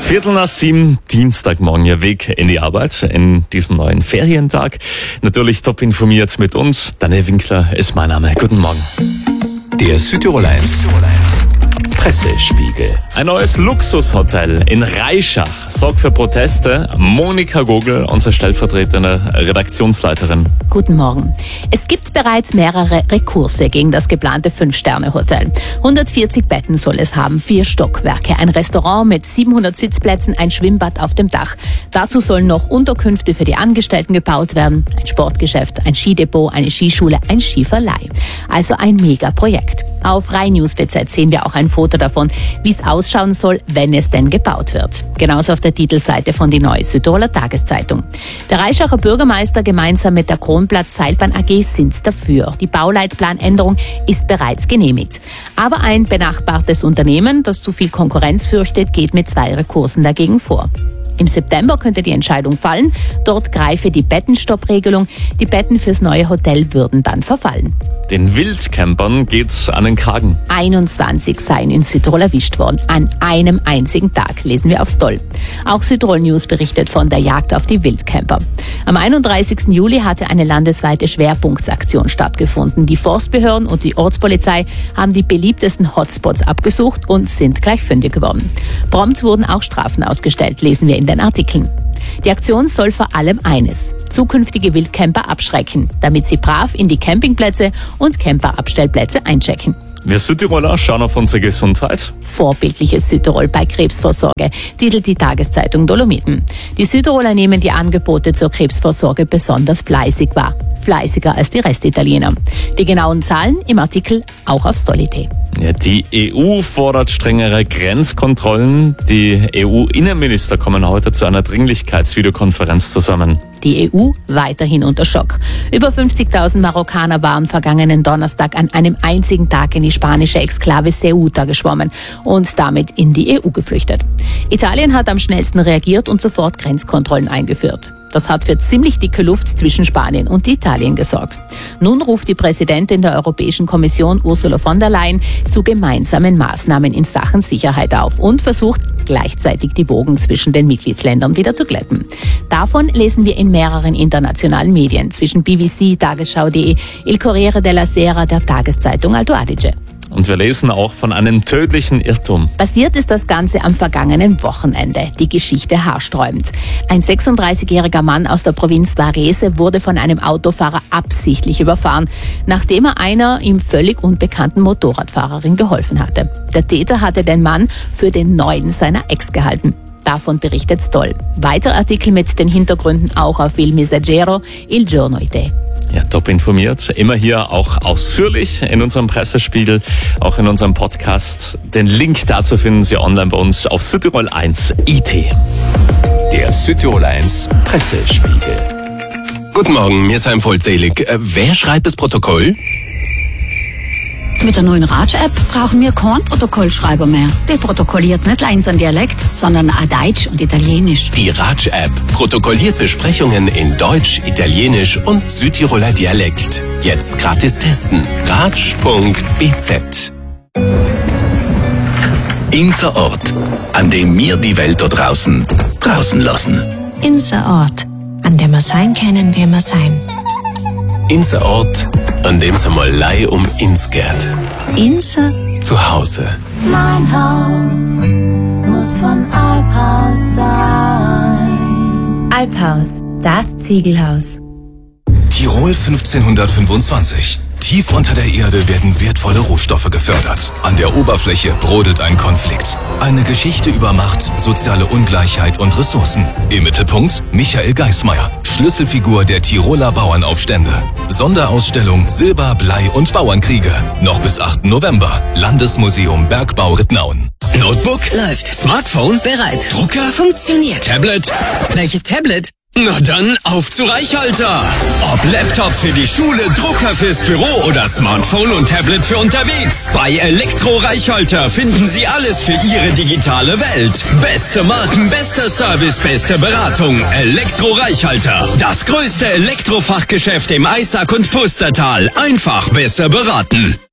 7:15, Dienstagmorgen, Ihr Weg in die Arbeit, in diesen neuen Ferientag. Natürlich top informiert mit uns. Daniel Winkler ist mein Name. Guten Morgen. Der Südtirol 1 Pressespiegel. Ein neues Luxushotel in Reischach sorgt für Proteste. Monika Gogel, unsere stellvertretende Redaktionsleiterin. Guten Morgen. Es gibt bereits mehrere Rekurse gegen das geplante 5-Sterne-Hotel. 140 Betten soll es haben, 4 Stockwerke, ein Restaurant mit 700 Sitzplätzen, ein Schwimmbad auf dem Dach. Dazu sollen noch Unterkünfte für die Angestellten gebaut werden, ein Sportgeschäft, ein Skidepot, eine Skischule, ein Skiverleih. Also ein Megaprojekt. Auf RheinNews.BZ sehen wir auch ein Foto davon, wie es ausschauen soll, wenn es denn gebaut wird. Genauso auf der Titelseite von die Neue Südtiroler Tageszeitung. Der Reischacher Bürgermeister gemeinsam mit der Kronplatz Seilbahn AG sind dafür. Die Bauleitplanänderung ist bereits genehmigt. Aber ein benachbartes Unternehmen, das zu viel Konkurrenz fürchtet, geht mit 2 Rekursen dagegen vor. Im September könnte die Entscheidung fallen. Dort greife die Bettenstoppregelung. Die Betten fürs neue Hotel würden dann verfallen. Den Wildcampern geht's an den Kragen. 21 seien in Südtirol erwischt worden. An einem einzigen Tag, lesen wir auf Stoll. Auch Südtirol News berichtet von der Jagd auf die Wildcamper. Am 31. Juli hatte eine landesweite Schwerpunktsaktion stattgefunden. Die Forstbehörden und die Ortspolizei haben die beliebtesten Hotspots abgesucht und sind gleich fündig geworden. Prompt wurden auch Strafen ausgestellt, lesen wir in den Artikeln. Die Aktion soll vor allem eines: zukünftige Wildcamper abschrecken, damit sie brav in die Campingplätze und Camperabstellplätze einchecken. Wir Südtiroler schauen auf unsere Gesundheit. Vorbildliches Südtirol bei Krebsvorsorge, titelt die Tageszeitung Dolomiten. Die Südtiroler nehmen die Angebote zur Krebsvorsorge besonders fleißig wahr. Fleißiger als die Restitaliener. Die genauen Zahlen im Artikel auch auf Stolli.at. Ja, die EU fordert strengere Grenzkontrollen. Die EU-Innenminister kommen heute zu einer Dringlichkeitsvideokonferenz zusammen. Die EU weiterhin unter Schock. Über 50.000 Marokkaner waren vergangenen Donnerstag an einem einzigen Tag in die spanische Exklave Ceuta geschwommen und damit in die EU geflüchtet. Italien hat am schnellsten reagiert und sofort Grenzkontrollen eingeführt. Das hat für ziemlich dicke Luft zwischen Spanien und Italien gesorgt. Nun ruft die Präsidentin der Europäischen Kommission Ursula von der Leyen zu gemeinsamen Maßnahmen in Sachen Sicherheit auf und versucht gleichzeitig die Wogen zwischen den Mitgliedsländern wieder zu glätten. Davon lesen wir in mehreren internationalen Medien, zwischen BBC, Tagesschau.de, Il Corriere della Sera, der Tageszeitung Alto Adige. Und wir lesen auch von einem tödlichen Irrtum. Passiert ist das Ganze am vergangenen Wochenende. Die Geschichte haarsträubend. Ein 36-jähriger Mann aus der Provinz Varese wurde von einem Autofahrer absichtlich überfahren, nachdem er einer ihm völlig unbekannten Motorradfahrerin geholfen hatte. Der Täter hatte den Mann für den neuen seiner Ex gehalten. Davon berichtet Stoll. Weitere Artikel mit den Hintergründen auch auf Il Messaggero, Il Giorno.it. Ja, top informiert. Immer hier auch ausführlich in unserem Pressespiegel, auch in unserem Podcast. Den Link dazu finden Sie online bei uns auf Südtirol 1 IT. Der Südtirol 1 Pressespiegel. Guten Morgen, wir sind vollzählig. Wer schreibt das Protokoll? Mit der neuen Ratsch-App brauchen wir keinen Protokollschreiber mehr. Der protokolliert nicht allein seinen Dialekt, sondern auch Deutsch und Italienisch. Die Ratsch-App protokolliert Besprechungen in Deutsch, Italienisch und Südtiroler Dialekt. Jetzt gratis testen. ratsch.bz. Unser Ort, an dem wir die Welt da draußen lassen. Unser Ort, an dem wir sein können, wie wir sein. Unser Ort, an dem es einmal Lei uns geht. Unser Zuhause. Mein Haus muss von Alphaus sein. Alphaus, das Ziegelhaus. Tirol 1525. Tief unter der Erde werden wertvolle Rohstoffe gefördert. An der Oberfläche brodelt ein Konflikt. Eine Geschichte über Macht, soziale Ungleichheit und Ressourcen. Im Mittelpunkt Michael Geismeier, Schlüsselfigur der Tiroler Bauernaufstände. Sonderausstellung Silber, Blei und Bauernkriege. Noch bis 8. November. Landesmuseum Bergbau Rittnauen. Notebook läuft. Smartphone bereit. Drucker funktioniert. Tablet. Welches Tablet? Na dann auf zu Reichhalter! Ob Laptop für die Schule, Drucker fürs Büro oder Smartphone und Tablet für unterwegs. Bei Elektro Reichhalter finden Sie alles für Ihre digitale Welt. Beste Marken, bester Service, beste Beratung. Elektro Reichhalter. Das größte Elektrofachgeschäft im Eisack und Pustertal. Einfach besser beraten.